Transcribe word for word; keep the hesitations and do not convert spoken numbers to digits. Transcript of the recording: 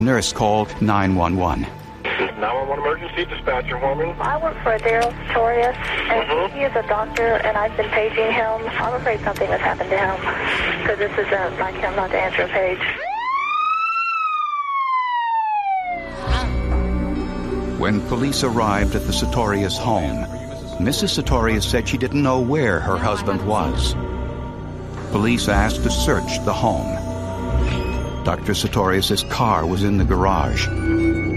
Nurse called nine one one. nine one one emergency dispatcher, woman. I work for Daryl Sartorius, and Mhm. he is a doctor, and I've been paging him. I'm afraid something has happened to him, because this isn't like him not to answer a page. When police arrived at the Sartorius home, Missus Sartorius said she didn't know where her husband was. Police asked to search the home. Doctor Sartorius' car was in the garage.